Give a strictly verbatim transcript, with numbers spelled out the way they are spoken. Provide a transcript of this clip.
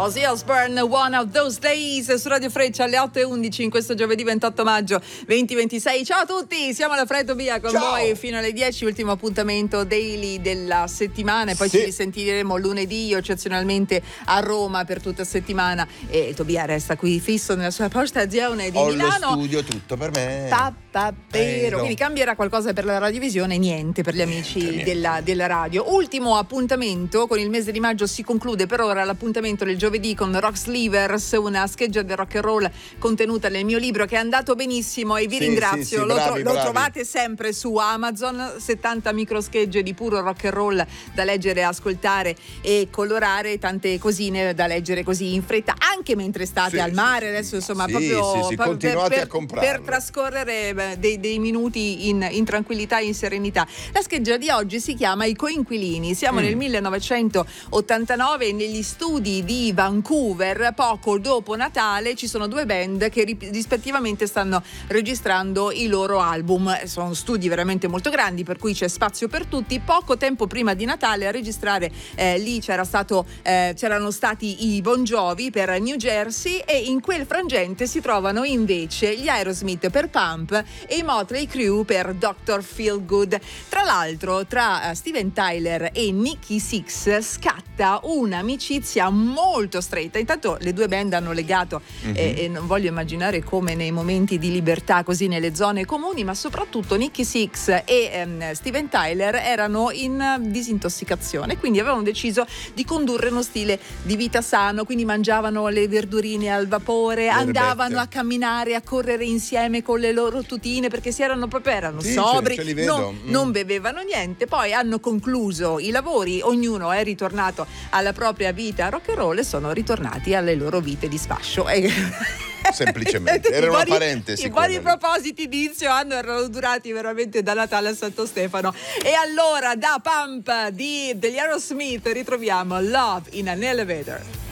Ozzy Osbourne, One of Those Days, su Radio Freccia alle otto e undici in questo giovedì ventotto maggio duemilaventisei. Ciao a tutti, siamo alla Fred Tobia con Ciao. voi fino alle dieci, ultimo appuntamento daily della settimana e poi Sì. ci risentiremo lunedì, io eccezionalmente a Roma per tutta settimana e Tobia resta qui fisso nella sua postazione di Ho Milano. lo studio tutto per me. Pappapero. Quindi cambierà qualcosa per la radiovisione, niente per gli amici Niente, niente. Della, della radio. Ultimo appuntamento, con il mese di maggio si conclude per ora l'appuntamento del giovedì con Rock Slivers, una scheggia del rock and roll contenuta nel mio libro che è andato benissimo e vi Sì, ringrazio. sì, sì, lo, bravi, tro- lo bravi. trovate sempre su Amazon, settanta microschegge di puro rock and roll da leggere, ascoltare e colorare, tante cosine da leggere così in fretta, anche mentre state Sì, al sì, mare, sì. adesso insomma Sì, proprio sì, sì, per- continuate per, a comprarlo. per trascorrere beh, dei, dei minuti in, in tranquillità e in serenità. La scheggia di oggi si chiama I Coinquilini. Siamo Mm. nel millenovecentottantanove negli studi di Vancouver. Poco dopo Natale ci sono due band che ri- rispettivamente stanno registrando i loro album. Sono studi veramente molto grandi, per cui c'è spazio per tutti. Poco tempo prima di Natale a registrare eh, lì c'era stato, eh, c'erano stati i Bon Jovi per New Jersey e in quel frangente si trovano invece gli Aerosmith per Pump e i Motley Crue per doctor Feelgood. Tra l'altro tra uh, Steven Tyler e Nikki Sixx scatta un'amicizia molto stretta. Intanto le due band hanno legato Mhm. e, e non voglio immaginare come nei momenti di libertà così nelle zone comuni, ma soprattutto Nikki Sixx e ehm, Steven Tyler erano in eh, disintossicazione, quindi avevano deciso di condurre uno stile di vita sano, quindi mangiavano le verdurine al vapore, andavano erbette. a camminare, a correre insieme con le loro tutine perché si erano proprio erano Sì, sobri, ce- ce li vedo. non, Mm. non bevevano niente, poi hanno concluso i lavori, ognuno è ritornato alla propria vita rock and roll e sono ritornati alle loro vite di sfascio. E Semplicemente. Era I una buoni- parentesi I buoni quella lì. propositi di inizio anno erano durati veramente da Natale a Santo Stefano. E allora da Pump di, degli Aerosmith ritroviamo Love in an Elevator.